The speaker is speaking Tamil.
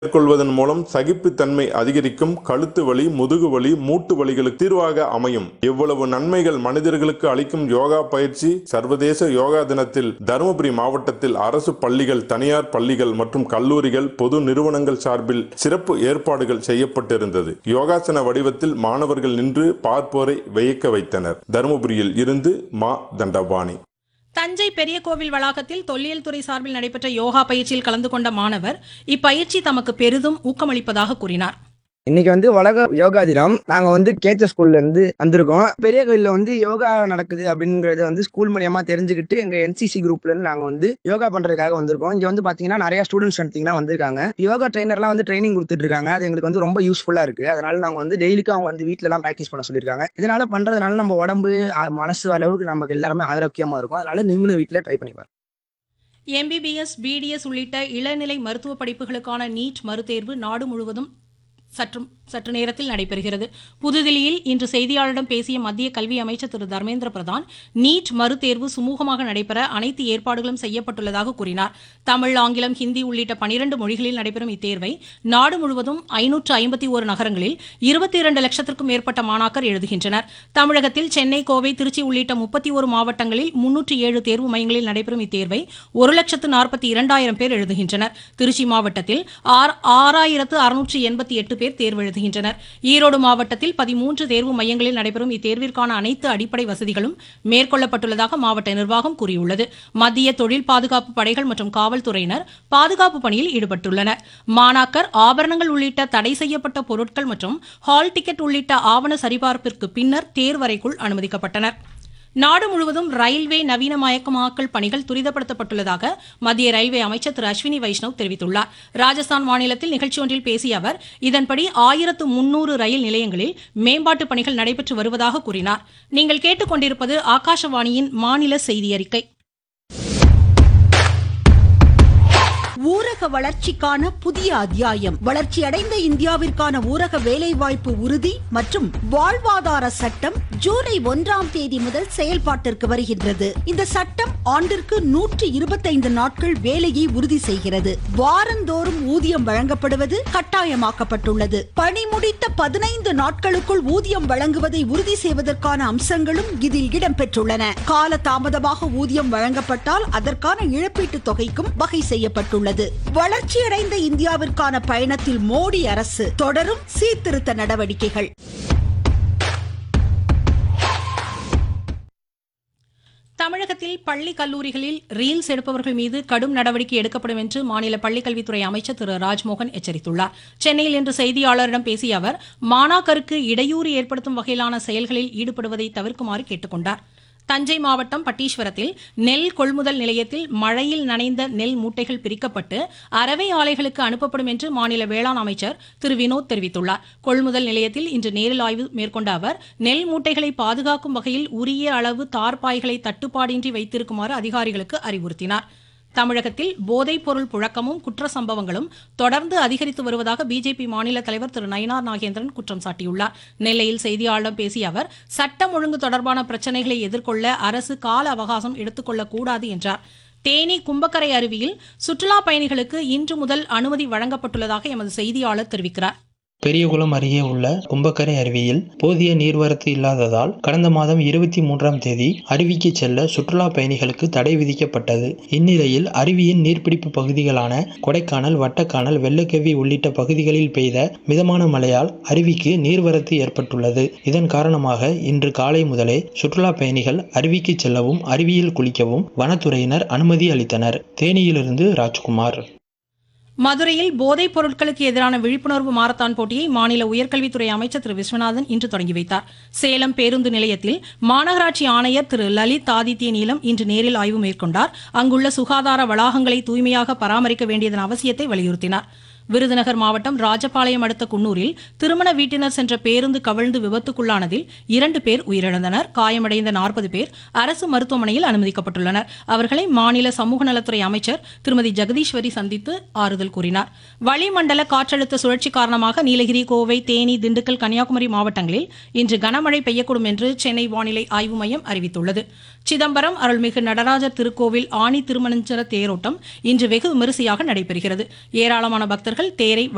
மேற்கொள்வதன் மூலம் சகிப்புத்தன்மை அதிகரிக்கும். கழுத்து வலி, முதுகு வலி, மூட்டு வலிகளுக்கு தீர்வாக அமையும். இவ்வளவு நன்மைகள் மனிதர்களுக்கு அளிக்கும் யோகா பயிற்சி சர்வதேச யோகா தினத்தில் தருமபுரி மாவட்டத்தில் அரசு பள்ளிகள், தனியார் பள்ளிகள் மற்றும் கல்லூரிகள், பொது நிறுவனங்கள் சார்பில் சிறப்பு ஏற்பாடுகள் செய்யப்பட்டிருந்தது. யோகாசன வடிவத்தில் மாணவர்கள் நின்று பார்ப்போரை வியக்க வைத்தனர். தருமபுரியில் இருந்து மா தண்டபாணி. தஞ்சை பெரிய கோவில் வளாகத்தில் தொல்லியல் துறை சார்பில் நடைபெற்ற யோகா பயிற்சியில் கலந்து கொண்ட மாணவர் இப்பயிற்சி தமக்கு பெரிதும் ஊக்கமளிப்பதாக கூறினார். இன்னைக்கு உலக யோகா தினம். நாங்க கேச்ச ஸ்கூல்ல இருந்து வந்திருக்கோம். பெரிய கோயில்ல யோகா நடக்குது அப்படிங்கறது ஸ்கூல் மூலியமா தெரிஞ்சுக்கிட்டு எங்க என்சிசி குரூப்ல இருந்து நாங்க யோகா பண்றதுக்காக வந்திருக்கோம். இங்க பாத்தீங்கன்னா நிறைய ஸ்டூடெண்ட்ஸ் எடுத்தீங்கன்னா வந்திருக்காங்க. யோகா ட்ரைனர்லாம் ட்ரைனிங் கொடுத்துட்டு இருக்காங்க. அது எங்களுக்கு ரொம்ப யூஸ்ஃபுல்லா இருக்கு. அதனால நாங்க டெய்லிக்கும் அவங்க வீட்டுல எல்லாம் பிராக்டிஸ் பண்ண சொல்லியிருக்காங்க. இதனால பண்றதுனால நம்ம உடம்பு மனசு அளவுக்கு நமக்கு எல்லாருமே ஆரோக்கியமா இருக்கும். அதனால நீங்களும் வீட்டுல ட்ரை பண்ணி பாருங்க. MBBS, BDS உள்ளிட்ட இளநிலை மருத்துவ படிப்புகளுக்கான நீட் மறுதேர்வு நாடு முழுவதும் சற்று நேரத்தில் நடைபெறுகிறது. புதுதில்லியில் இன்று செய்தியாளரிடம் பேசிய மத்திய கல்வி அமைச்சர் திரு தர்மேந்திர பிரதான் நீட் மறுதேர்வு சுமூகமாக நடைபெற அனைத்து ஏற்பாடுகளும் செய்யப்பட்டுள்ளதாக கூறினார். தமிழ், ஆங்கிலம், ஹிந்தி உள்ளிட்ட 12 மொழிகளில் நடைபெறும் இத்தேர்வை நாடு முழுவதும் 551 நகரங்களில் 22 லட்சத்திற்கும் மேற்பட்ட மாணாக்கர் எழுதுகின்றனர். தமிழகத்தில் சென்னை, கோவை, திருச்சி உள்ளிட்ட 31 மாவட்டங்களில் 307 தேர்வு மையங்களில் நடைபெறும் இத்தேர்வை 1,42,000 பேர் எழுதுகின்றனர். திருச்சி மாவட்டத்தில் 6,688 பேர் தேர்வு எழுதுகின்றனர். ஈரோடு மாவட்டத்தில் 13 தேர்வு மையங்களில் நடைபெறும் இத்தேர்விற்கான அனைத்து அடிப்படை வசதிகளும் மேற்கொள்ளப்பட்டுள்ளதாக மாவட்ட நிர்வாகம் கூறியுள்ளது. மத்திய தொழில் பாதுகாப்பு படைகள் மற்றும் காவல்துறையினர் பாதுகாப்பு பணியில் ஈடுபட்டுள்ளனர். மாணாக்கர் ஆபரணங்கள் உள்ளிட்ட தடை செய்யப்பட்ட பொருட்கள் மற்றும் ஹால் டிக்கெட் உள்ளிட்ட ஆவண சரிபார்ப்பிற்கு பின்னர் தேர்வறைக்குள் அனுமதிக்கப்பட்டனர். நாடு முழுவதும் ரயில்வே நவீனமயமாக்கல் பணிகள் துரிதப்படுத்தப்பட்டுள்ளதாக மத்திய ரயில்வே அமைச்சர் திரு அஸ்வினி வைஷ்ணவ் தெரிவித்துள்ளார். ராஜஸ்தான் மாநிலத்தில் நிகழ்ச்சி ஒன்றில் பேசிய அவர் இதன்படி 1300 ரயில் நிலையங்களில் மேம்பாட்டு பணிகள் நடைபெற்று வருவதாக கூறினார். நீங்கள் கேட்டுக்கொண்டிருப்பது ஆகாஷவாணியின் மாநில செய்தி அறிக்கை. ஊரக வளர்ச்சிக்கான புதிய அத்தியாயம். வளர்ச்சியடைந்த இந்தியாவிற்கான ஊரக வேலைவாய்ப்பு உறுதி மற்றும் வாழ்வாதார சட்டம் ஜூலை 1ஆம் தேதி முதல் செயல்பாட்டிற்கு வருகின்றது. இந்த சட்டம் ஆண்டிற்கு 125 நாட்கள் வேலையை உறுதி செய்கிறது. வாரந்தோறும் ஊதியம் வழங்கப்படுவது கட்டாயமாக்கப்பட்டுள்ளது. பணி முடித்த 15 நாட்களுக்குள் ஊதியம் வழங்குவதை உறுதி செய்வதற்கான அம்சங்களும் இதில் இடம்பெற்றுள்ளன. கால தாமதமாக ஊதியம் வழங்கப்பட்டால் அதற்கான இழப்பீட்டுத் தொகைக்கும் வகை செய்யப்பட்டுள்ளது. வளர்ச்சியடைந்த இந்தியாவிற்கான பயணத்தில் மோடி அரசு தொடரும் சீர்திருத்த நடவடிக்கைகள். தமிழகத்தில் பள்ளி கல்லூரிகளில் ரீல்ஸ் எடுப்பவர்கள் மீது கடும் நடவடிக்கை எடுக்கப்படும் என்று மாநில பள்ளிக்கல்வித்துறை அமைச்சர் திரு ராஜ்மோகன் எச்சரித்துள்ளார். சென்னையில் இன்று செய்தியாளரிடம் பேசிய அவர் மாணாக்கருக்கு இடையூறு ஏற்படுத்தும் வகையிலான செயல்களில் ஈடுபடுவதை தவிர்க்குமாறு கேட்டுக் கொண்டார். தஞ்சை மாவட்டம் பட்டீஸ்வரத்தில் நெல் கொள்முதல் நிலையத்தில் மழையில் நனைந்த நெல் மூட்டைகள் பிரிக்கப்பட்டு அரவை ஆலைகளுக்கு அனுப்பப்படும் என்று மாநில வேளாண் அமைச்சர் திரு வினோத் தெரிவித்துள்ளார். கொள்முதல் நிலையத்தில் இன்று நேரில் ஆய்வு மேற்கொண்ட அவர் நெல் மூட்டைகளை பாதுகாக்கும் வகையில் உரிய அளவு தார்பாய்களை தட்டுப்பாடின்றி வைத்திருக்குமாறு அதிகாரிகளுக்கு அறிவுறுத்தினார். தமிழகத்தில் போதைப் பொருள் புழக்கமும் குற்ற சம்பவங்களும் தொடர்ந்து அதிகரித்து வருவதாக பிஜேபி மாநில தலைவர் திரு நயினார் நாகேந்திரன் குற்றம் சாட்டியுள்ளார். நெல்லையில் செய்தியாளர்களிடம் பேசிய அவர் சட்டம் ஒழுங்கு தொடர்பான பிரச்சினைகளை எதிர்கொள்ள அரசு கால அவகாசம் எடுத்துக்கொள்ளக்கூடாது என்றார். தேனி கும்பக்கரை அருவியில் சுற்றுலா பயணிகளுக்கு இன்று முதல் அனுமதி வழங்கப்பட்டுள்ளதாக எமது செய்தியாளர் தெரிவிக்கிறார். பெரியகுளம் அருகே உள்ள கும்பக்கரை அருவியில் போதிய நீர்வரத்து இல்லாததால் கடந்த மாதம் 23ஆம் தேதி அருவிக்கு செல்ல சுற்றுலா பயணிகளுக்கு தடை விதிக்கப்பட்டது. இந்நிலையில் அருவியின் நீர்பிடிப்பு பகுதிகளான கொடைக்கானல், வட்டக்கானல், வெள்ளக்கவி உள்ளிட்ட பகுதிகளில் பெய்த மிதமான மழையால் அருவிக்கு நீர்வரத்து ஏற்பட்டுள்ளது. இதன் காரணமாக இன்று காலை முதலே சுற்றுலா பயணிகள் அருவிக்கு செல்லவும் அருவியில் குளிக்கவும் வனத்துறையினர் அனுமதி அளித்தனர். தேனியிலிருந்து ராஜ்குமார். மதுரையில் போதைப் பொருட்களுக்கு எதிரான விழிப்புணர்வு மாரத்தான் போட்டியை மாநில உயர்கல்வித்துறை அமைச்சர் திரு விஸ்வநாதன் இன்று தொடங்கி வைத்தார். சேலம் பேருந்து நிலையத்தில் மாநகராட்சி ஆணையர் திரு லலித் ஆதித்ய நீலம் இன்று நேரில் ஆய்வு மேற்கொண்டார். அங்குள்ள சுகாதார வளாகங்களை தூய்மையாக பராமரிக்க வேண்டியதன் அவசியத்தை வலியுறுத்தினார். விருதுநகர் மாவட்டம் ராஜபாளையம் அடுத்த குன்னூரில் திருமண வீட்டினர் சென்ற பேருந்து கவிழ்ந்து விபத்துக்குள்ளானதில் 2 பேர் உயிரிழந்தனர். காயமடைந்த 40 பேர் அரசு மருத்துவமனையில் அனுமதிக்கப்பட்டுள்ளனர். அவர்களை மாநில சமூக நலத்துறை அமைச்சர் திருமதி ஜெகதீஸ்வரி சந்தித்து ஆறுதல் கூறினார். வளிமண்டல காற்றழுத்த சுழற்சி காரணமாக நீலகிரி, கோவை, தேனி, திண்டுக்கல், கன்னியாகுமரி மாவட்டங்களில் இன்று கனமழை பெய்யக்கூடும் என்று சென்னை வானிலை ஆய்வு மையம் அறிவித்துள்ளது. சிதம்பரம் அருள்மிகு நடராஜர் திருக்கோவில் ஆணி திருமஞ்சன தேரோட்டம் இன்று வெகு விமரிசையாக நடைபெறுகிறது. ஏராளமான பக்தர்கள் தேரை